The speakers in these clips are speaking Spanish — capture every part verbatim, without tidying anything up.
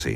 Sí.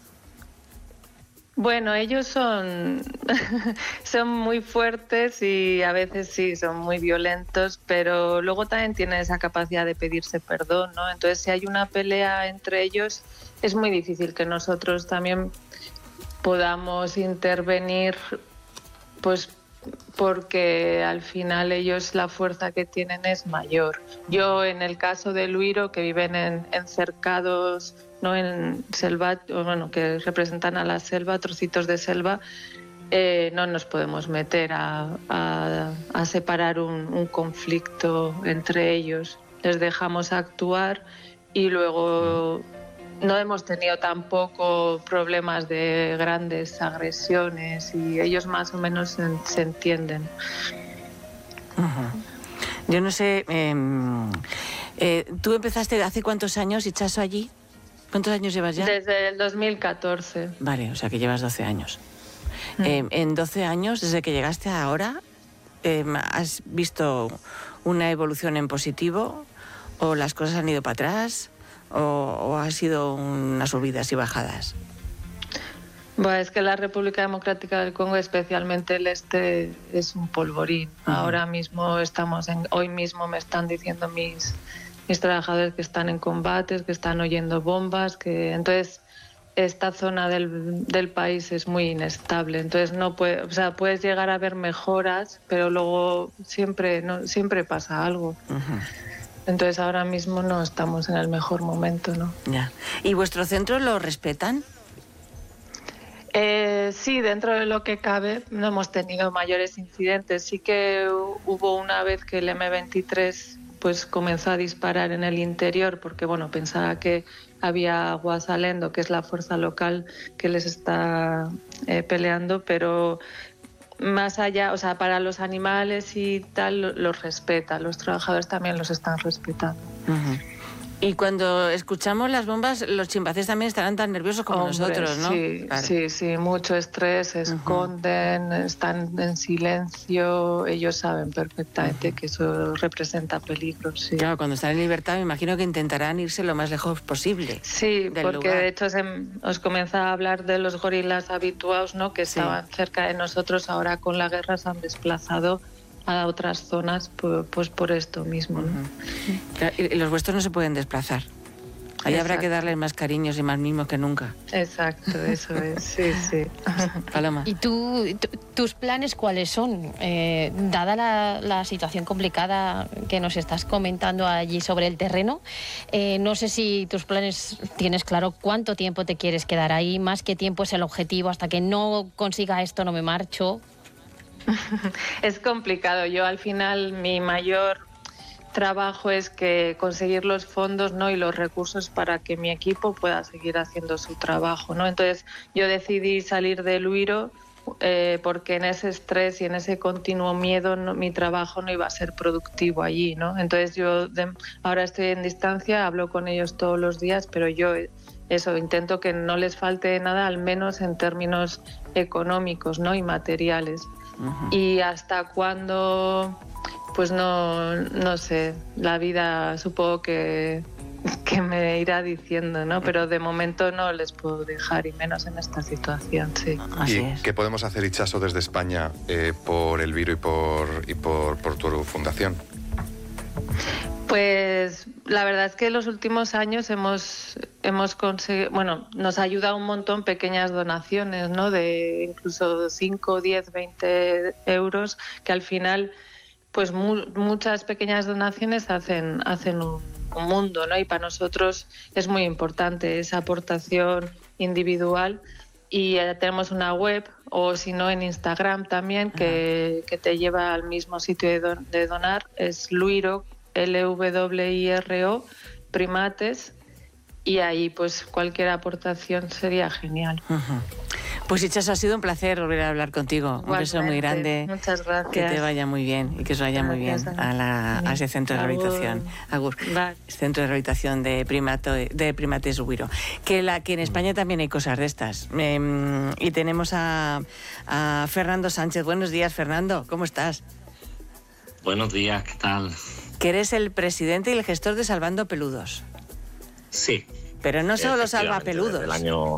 Bueno, ellos son, son muy fuertes y a veces sí, son muy violentos, pero luego también tienen esa capacidad de pedirse perdón, ¿no? Entonces, si hay una pelea entre ellos, es muy difícil que nosotros también podamos intervenir, pues porque al final ellos la fuerza que tienen es mayor. Yo en el caso de Luiro, que viven en, en cercados, no en selva, bueno, que representan a la selva, trocitos de selva, eh, no nos podemos meter a, a, a separar un, un conflicto entre ellos. Les dejamos actuar y luego no hemos tenido tampoco problemas de grandes agresiones y ellos más o menos se, se entienden. Uh-huh. Yo no sé, eh, eh, ¿tú empezaste hace cuántos años, Itxaso, allí? ¿Cuántos años llevas ya? Desde el dos mil catorce. Vale, o sea que llevas doce años. Mm. Eh, en doce años, desde que llegaste a ahora, eh, ¿has visto una evolución en positivo? ¿O las cosas han ido para atrás? ¿O, o ha sido unas subidas y bajadas? Bueno, es que la República Democrática del Congo, especialmente el este, es un polvorín. Uh-huh. Ahora mismo estamos en, hoy mismo me están diciendo mis, mis trabajadores que están en combates, que están oyendo bombas, que entonces esta zona del, del país es muy inestable. Entonces no puede, o sea, puedes llegar a ver mejoras, pero luego siempre, no, siempre pasa algo. Uh-huh. Entonces ahora mismo no estamos en el mejor momento, ¿no? Ya. ¿Y vuestro centro lo respetan? Eh, sí, dentro de lo que cabe no hemos tenido mayores incidentes. Sí que hubo una vez que el eme veintitrés pues comenzó a disparar en el interior porque bueno, pensaba que había Guasalendo, que es la fuerza local que les está eh, peleando, pero más allá, o sea, para los animales y tal, los respeta, los trabajadores también los están respetando. Uh-huh. Y cuando escuchamos las bombas, los chimpancés también estarán tan nerviosos como Hombre, nosotros, ¿no? Sí, claro. sí, sí, mucho estrés, se esconden, uh-huh. están en silencio, ellos saben perfectamente uh-huh. que eso representa peligro, sí. Claro, cuando están en libertad me imagino que intentarán irse lo más lejos posible. Sí, del porque lugar. de hecho se, os comenzaba a hablar de los gorilas habituados, ¿no? Que sí. estaban cerca de nosotros, ahora con la guerra se han desplazado a otras zonas, pues, pues por esto mismo, ¿no? Uh-huh. Y los vuestros no se pueden desplazar. Ahí Exacto. habrá que darles más cariños y más mimos que nunca. Exacto, eso es, sí, sí. Paloma. ¿Y tú, tus planes cuáles son? Eh, dada la, la situación complicada que nos estás comentando allí sobre el terreno, eh, no sé si tus planes tienes claro cuánto tiempo te quieres quedar ahí, más qué tiempo es el objetivo, hasta que no consiga esto no me marcho. Es complicado. Yo al final mi mayor trabajo es que conseguir los fondos, ¿no? y los recursos para que mi equipo pueda seguir haciendo su trabajo, ¿no? Entonces yo decidí salir de Luiro eh, porque en ese estrés y en ese continuo miedo no, mi trabajo no iba a ser productivo allí, ¿no? Entonces yo de, ahora estoy en distancia, hablo con ellos todos los días, pero yo eso intento que no les falte nada, al menos en términos económicos, ¿no? y materiales. Uh-huh. Y hasta cuándo, pues no, no sé, la vida supongo que, que me irá diciendo, ¿no? Pero de momento no les puedo dejar, y menos en esta situación, sí. Así ¿Y es. qué podemos hacer, Itxaso, desde España eh, por el Viro y por, y por, por tu fundación? Pues la verdad es que en los últimos años hemos hemos conseguido, bueno, nos ayuda un montón pequeñas donaciones, ¿no? De incluso cinco, diez, veinte euros, que al final, pues mu- muchas pequeñas donaciones hacen hacen un, un mundo, ¿no? Y para nosotros es muy importante esa aportación individual. Y eh, tenemos una web, o si no en Instagram también, que, que te lleva al mismo sitio de, don, de donar, es Luiro, L W I R O, Primates, y ahí pues cualquier aportación sería genial. Uh-huh. Pues Itxaso, ha sido un placer volver a hablar contigo. Igualmente. Un beso muy grande. Muchas gracias. Que te vaya muy bien y que os vaya gracias. muy bien a, la, a ese centro de rehabilitación. Agur. Agur. Centro de rehabilitación de, primato, de primates Luiro. Que, la, que en España también hay cosas de estas. Eh, y tenemos a, a Fernando Sánchez. Buenos días, Fernando. ¿Cómo estás? Buenos días, ¿qué tal? Que eres el presidente y el gestor de Salvando Peludos. Sí. Pero no solo salva peludos. Desde el año